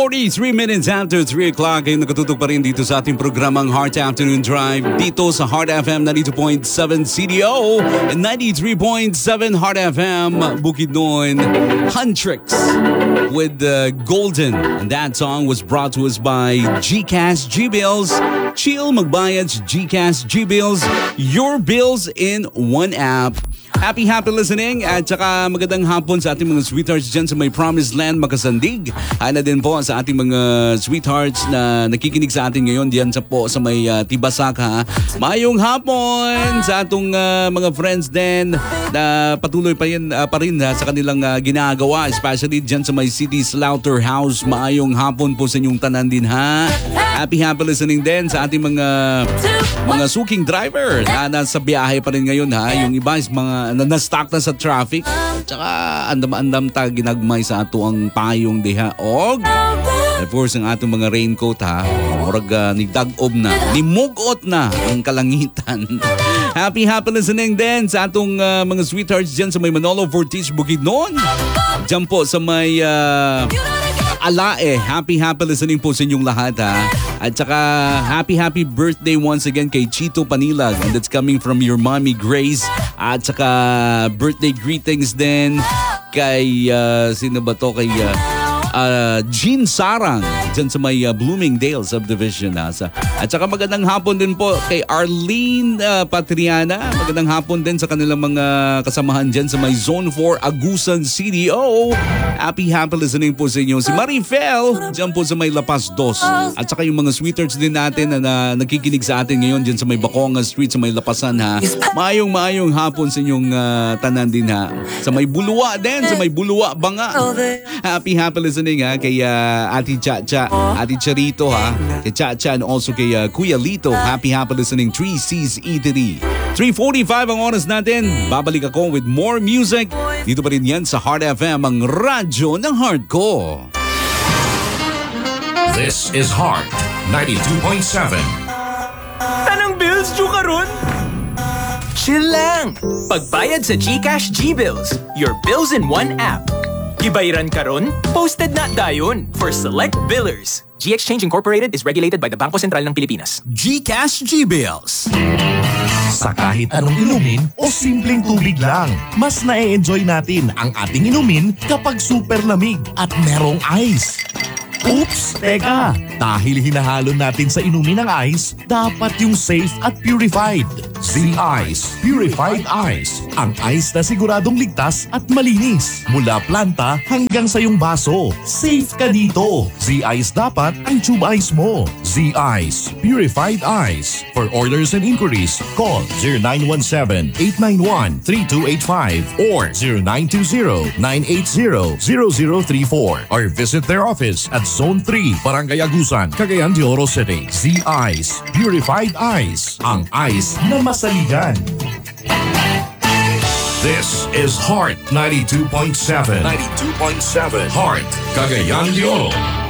43 minutes after 3 o'clock ay nakatutok pa rin dito sa ating programang Heart Afternoon Drive dito sa Heart FM 92.7 CDO and 93.7 Heart FM Bukidnon. Huntrix with Golden, and that song was brought to us by GCash G-Bills. Chill, magbayad sa GCash G-Bills, your bills in one app. Happy listening at saka magandang hapon sa ating mga sweethearts dyan sa may Promised Land, Makasandig. Ana din po sa ating mga sweethearts na nakikinig sa atin ngayon diyan sa may Tibasak ha. Mayong hapon sa atong mga friends din na patuloy pa rin sa kanilang ginagawa, especially dyan sa may City Slaughterhouse. Maayong hapon po sa inyong tanan din ha. Happy listening din sa ating mga suking driver na nasa biyahe pa rin ngayon ha. Yung iba is mga na-stuck na sa traffic. Tsaka andam-andam ta ginagmay sa ato ang payong diha. Og of course ang atong mga raincoat ha. Murag nigdag-ob na, nimugot na ang kalangitan. Happy listening din sa atong mga sweethearts dyan sa may Manolo Fortis Bukidnon. Dyan po sa may Alae. Happy listening po sa inyong lahat ha. At saka happy birthday once again kay Chito Panilag, and that's coming from your mommy Grace. At saka birthday greetings din kay sino ba to, kay Jean Sarang dyan sa may Bloomingdale Subdivision. At saka magandang hapon din po kay Arlene Patriana. Magandang hapon din sa kanilang mga kasamahan dyan sa may Zone 4 Agusan CDO. Happy listening po sa inyo. Si Marifel dyan po sa may La Paz 2. At saka yung mga sweethearts din natin na nakikinig sa atin ngayon dyan sa may Baconga Street sa may Lapasan ha. Maayong hapon sa inyong tanan din ha. Sa may Bulua din, sa may Bulua Banga. Happy listening ha kay Ate Chacha, Ate Charito ha, kay Chacha, and also kay Kuya Lito. Happy listening. 3C's Eatery. 3:45 ang oras natin. Babalik ako with more music. Dito pa rin yan sa Heart FM, ang radyo ng heart ko. This is Heart 92.7. Tanang bills due karon? Chill lang. Pagbayad sa GCash G-Bills, your bills in one app. Gibayaran karon, posted na dayon for select billers. G-Exchange Incorporated is regulated by the Bangko Sentral ng Pilipinas. GCash G-Bills. Sa kahit anong inumin o simpleng tubig lang, mas na-enjoy natin ang ating inumin kapag super lamig at merong ice. Oops! Teka! Dahil hinahalo natin sa inumin ng ice, dapat yung safe at purified. Z-Ice Purified Ice. Ang ice na siguradong ligtas at malinis. Mula planta hanggang sa iyong baso. Safe ka dito. Z-Ice dapat ang tube ice mo. Z-Ice Purified Ice. For orders and inquiries, call 0917-891-3285 or 0920-980-0034 or visit their office at Zone 3, Barangay Agusan, Cagayan de Oro City. Z-Ice Purified Ice. Ang ice na masaligan. This is Heart 92.7. 92.7. Heart, Cagayan de Oro.